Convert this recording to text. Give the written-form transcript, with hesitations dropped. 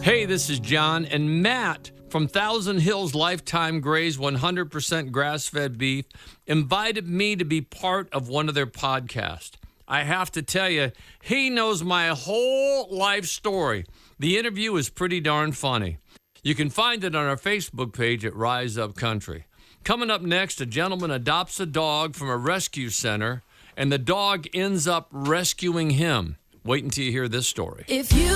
Hey, this is John, and Matt from Thousand Hills Lifetime Graze 100% grass-fed beef invited me to be part of one of their podcasts. I have to tell you, he knows my whole life story. The interview is pretty darn funny. You can find it on our Facebook page at Rise Up Country. Coming up next, a gentleman adopts a dog from a rescue center, and the dog ends up rescuing him. Wait until you hear this story. If you